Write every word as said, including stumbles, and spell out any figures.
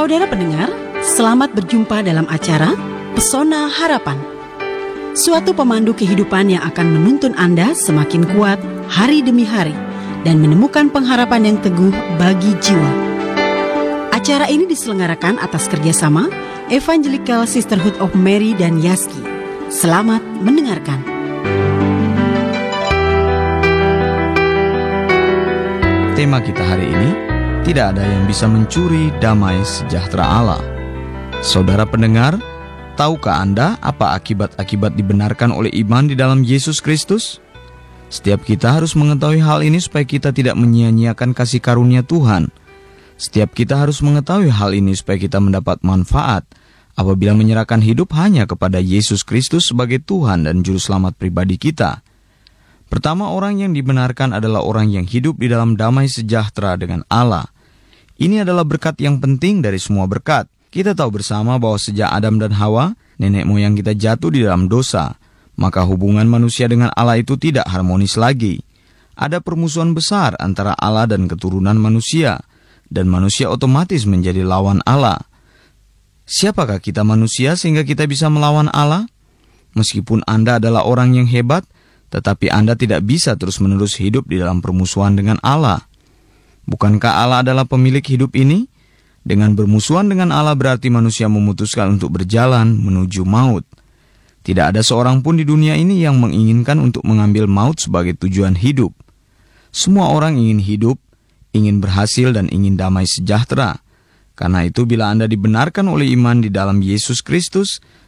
Saudara pendengar, selamat berjumpa dalam acara Pesona Harapan. Suatu pemandu kehidupan yang akan menuntun Anda semakin kuat hari demi hari dan menemukan pengharapan yang teguh bagi jiwa. Acara ini diselenggarakan atas kerjasama Evangelical Sisterhood of Mary dan Yaski. Selamat mendengarkan. Tema kita hari ini, tidak ada yang bisa mencuri damai sejahtera Allah. Saudara pendengar, tahukah Anda apa akibat-akibat dibenarkan oleh iman di dalam Yesus Kristus? Setiap kita harus mengetahui hal ini supaya kita tidak menyia-nyiakan kasih karunia Tuhan. Setiap kita harus mengetahui hal ini supaya kita mendapat manfaat apabila menyerahkan hidup hanya kepada Yesus Kristus sebagai Tuhan dan Juru Selamat pribadi kita. Pertama, orang yang dibenarkan adalah orang yang hidup di dalam damai sejahtera dengan Allah. Ini adalah berkat yang penting dari semua berkat. Kita tahu bersama bahwa sejak Adam dan Hawa, nenek moyang kita jatuh di dalam dosa, maka hubungan manusia dengan Allah itu tidak harmonis lagi. Ada permusuhan besar antara Allah dan keturunan manusia, dan manusia otomatis menjadi lawan Allah. Siapakah kita manusia sehingga kita bisa melawan Allah? Meskipun Anda adalah orang yang hebat, tetapi Anda tidak bisa terus-menerus hidup di dalam permusuhan dengan Allah. Bukankah Allah adalah pemilik hidup ini? Dengan bermusuhan dengan Allah berarti manusia memutuskan untuk berjalan menuju maut. Tidak ada seorang pun di dunia ini yang menginginkan untuk mengambil maut sebagai tujuan hidup. Semua orang ingin hidup, ingin berhasil dan ingin damai sejahtera. Karena itu bila Anda dibenarkan oleh iman di dalam Yesus Kristus,